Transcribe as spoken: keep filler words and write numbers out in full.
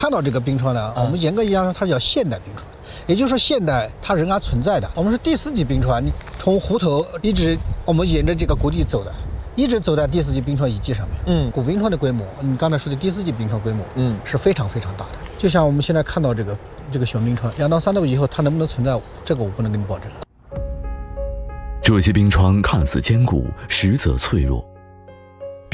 看到这个冰川呢，我们严格意义上说它叫现代冰川，也就是说现代它仍然存在的。我们是第四级冰川，你从湖头一直我们沿着这个谷底走的，一直走在第四级冰川遗迹上面。嗯，古冰川的规模，你刚才说的第四级冰川规模，嗯，是非常非常大的。就像我们现在看到这个这个小冰川，两到三度以后它能不能存在，这个我不能给你保证。 这些冰川看似坚固，实则脆弱。